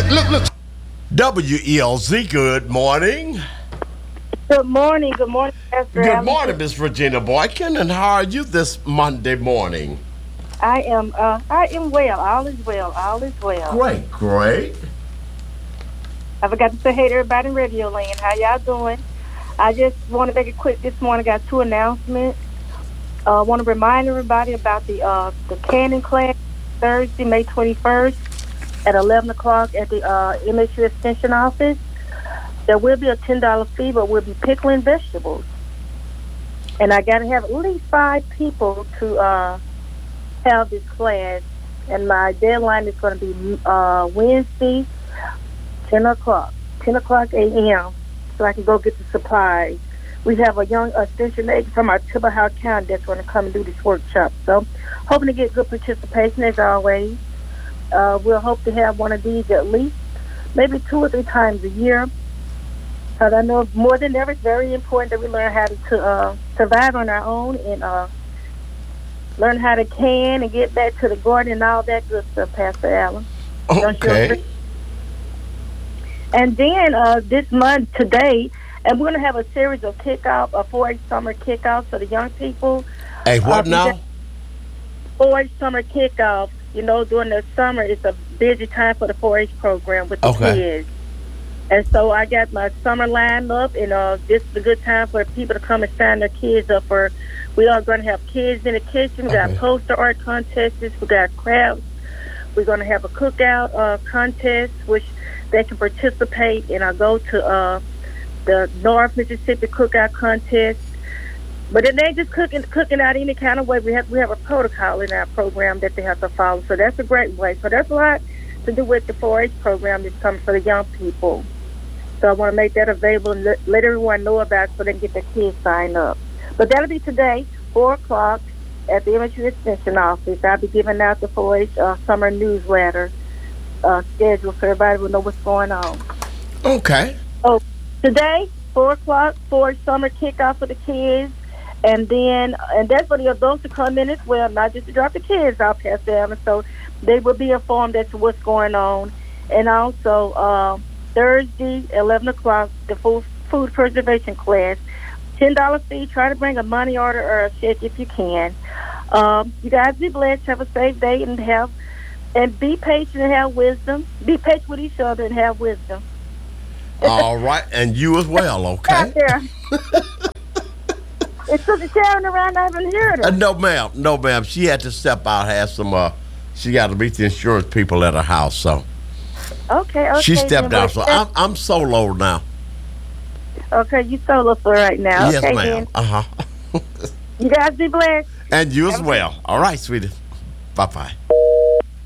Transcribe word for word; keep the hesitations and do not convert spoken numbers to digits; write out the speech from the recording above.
look, look. W E L Z, good morning. Good morning. Good morning, Pastor Good Allen. morning, Miss Regina Boykin. And how are you this Monday morning? I am. Uh, I am well. All is well. All is well. Great, great. I forgot to say hey to everybody in Radio Land. How y'all doing? I just want to make it quick this morning. Got two announcements. I uh, want to remind everybody about the uh, the Cannon class Thursday, May twenty-first at eleven o'clock at the uh, M S U Extension office. There will be a ten dollar fee, but we'll be pickling vegetables. And I got to have at least five people to uh, have this class. And my deadline is going to be uh, Wednesday, ten o'clock, ten o'clock a.m., so I can go get the supplies. We have a young extension agent from our Tillamook County that's going to come and do this workshop. So, hoping to get good participation as always. Uh, we'll hope to have one of these at least maybe two or three times a year. Because I know more than ever, it's very important that we learn how to, to uh, survive on our own and uh, learn how to can and get back to the garden and all that good stuff, Pastor Allen. Okay. And then uh, this month, today, and we're going to have a series of kickoff, a four H summer kickoff for the young people. Hey, what uh, now? four H summer kickoff. You know, during the summer, it's a busy time for the four H program with the Okay. kids. And so I got my summer line up, and uh, this is a good time for people to come and sign their kids up for. We are going to have kids in the kitchen. We got Okay. poster art contests. We got crafts. We're going to have a cookout uh, contest, which they can participate in. I go to uh, the North Mississippi Cookout Contest. But it ain't just cooking cooking out any kind of way. We have we have a protocol in our program that they have to follow. So that's a great way. So that's a lot to do with the four H program that's coming for the young people. So I want to make that available and let, let everyone know about it so they can get their kids signed up. But that'll be today, four o'clock, at the M S U Extension office. I'll be giving out the four H uh, summer newsletter uh, schedule so everybody will know what's going on. Okay. Oh, today, four o'clock, for summer kickoff for the kids. And then, and that's for the adults to come in as well, not just to drop the kids off, Pastor Allen. So they will be informed as to what's going on. And also, uh, Thursday, eleven o'clock, the food, food preservation class. ten dollar fee. Try to bring a money order or a check if you can. Um, you guys be blessed. Have a safe day and have, and be patient and have wisdom. Be patient with each other and have wisdom. All right. And you as well, okay? Out there. It's Sister Sharon around. I haven't heard her. Uh, no, ma'am. No, ma'am. She had to step out, have some, uh, she got to meet the insurance people at her house, so. Okay, okay. She stepped then, out, so well, I'm, I'm solo now. Okay, you solo for right now. Yes, okay, ma'am. then. Uh-huh. You guys be blessed. And you as Okay. well. All right, sweetie. Bye-bye.